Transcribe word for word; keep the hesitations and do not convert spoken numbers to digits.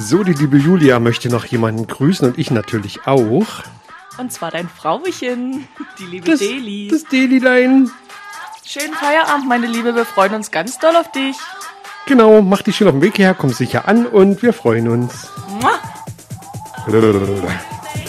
So, die liebe Julia möchte noch jemanden grüßen und ich natürlich auch. Und zwar dein Frauchen, die liebe Das, Deli. das Delilein. Schönen Feierabend, meine Liebe, wir freuen uns ganz doll auf dich. Genau, mach dich schön auf den Weg her, komm sicher an und wir freuen uns. Mua.